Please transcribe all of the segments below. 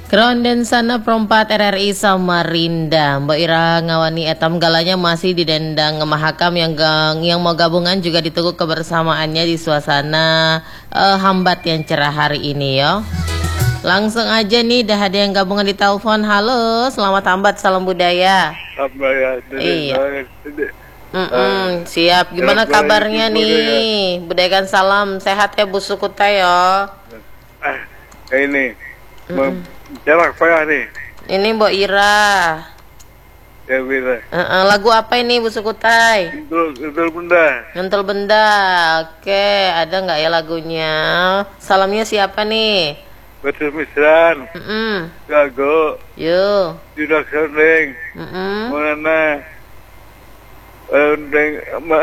Keronden sana perempat RRI Samarinda, Mbak Ira ngawani etam galanya masih didendang mahakam yang mau gabungan juga ditunggu kebersamaannya di suasana hambat yang cerah hari ini ya. Langsung aja nih, dah ada yang gabungan di telepon. Halo, selamat hambat, salam budaya. Iya. Siap. Gimana kabarnya nih? Budayakan salam, sehat ya Bu Sukuta ya. Ini jarak payah nih. Ini Mbak Ira. Ya bila. Lagu apa ini Bu Sukutai? Ngentul benda. Ngentul benda. Oke, ada nggak ya lagunya? Salamnya siapa nih? Betul misran. Gago. Yo. Judak serdeng. Mana? Deng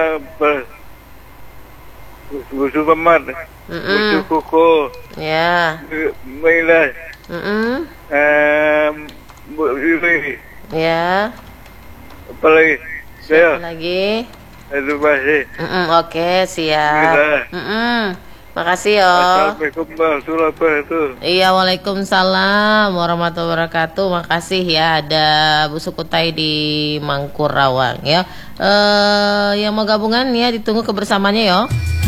busu pemat. Busu kuku. Ya. Mailas. Ini. Ya. Apa lagi? Siapa lagi? Itu masih. Oke, siap. Makasih ya. Assalamualaikum warahmatullahi wabarakatuh. Iya, waalaikumsalam warahmatullahi wabarakatuh. Makasih ya, ada Bu Sukutai di Mangkurawang ya. Yang mau gabungan ya ditunggu kebersamaannya ya.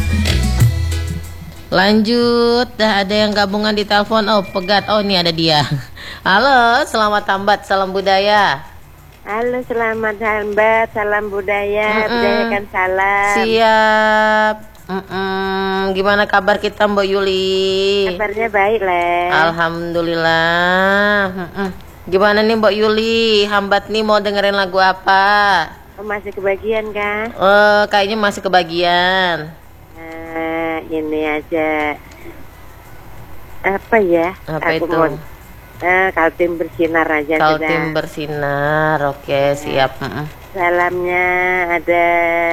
Lanjut, dah ada yang gabungan di telepon. Oh, pegat. Oh, ini ada dia. Halo, selamat hambat, salam budaya. Halo, selamat hambat, salam budaya, budayakan salam. Siap. Gimana kabar kita Mbak Yuli? Kabarnya baik lah. Alhamdulillah. Gimana nih Mbak Yuli? Hambat nih mau dengerin lagu apa? Oh, masih kebagian kah? Kayaknya masih kebagian. Ini aja. Apa ya? Apa Aku itu? Kaltim bersinar aja. Kaltim bersinar. Oke, siap. Salamnya ada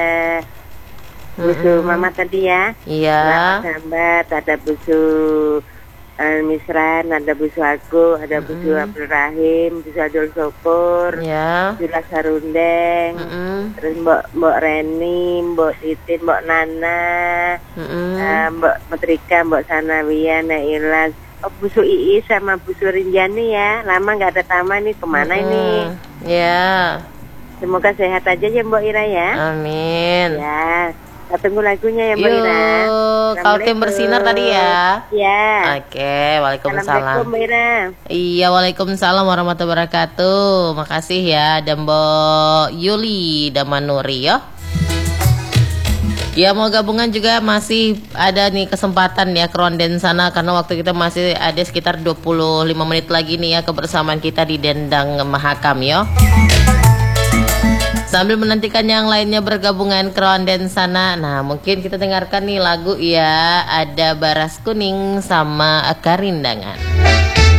Busu Mama tadi ya. Iya. Hambat, ada Busu Misran, ada Busu Aku, ada Busu Abdul Rahim, Busu Adul Syukur, ya. Jula Sarundeng, terus Mbak Reni, Mbak Titin, Mbak Nana, Mbak Metrika, Mbak Sanawiyah, Nailah, Busu Ii sama Busu Rinjani ya. Lama nggak ada taman nih, kemana ini? Ya. Semoga sehat aja ya Mbak Ira ya. Amin. Ya. Kita tunggu lagunya ya Mbak Ira. Kaltim bersinar tadi ya. Ya. Oke, waalaikumsalam. Assalamualaikum Mbak Ira. Iya, waalaikumsalam warahmatullahi wabarakatuh. Makasih ya, ada Mbak Yuli Damanuri ya. Ya, mau gabungan juga masih ada nih kesempatan ya keronden sana, karena waktu kita masih ada sekitar 25 menit lagi nih ya kebersamaan kita di Dendang Mahakam ya. Sambil menantikan yang lainnya bergabungan keronden sana. Nah, mungkin kita dengarkan nih lagu ya, ada Baras Kuning sama Karindangan.